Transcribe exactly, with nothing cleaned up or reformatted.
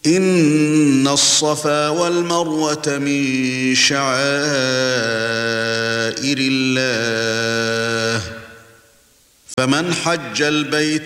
إن الصفا والمروة من شعائر الله فمن حج البيت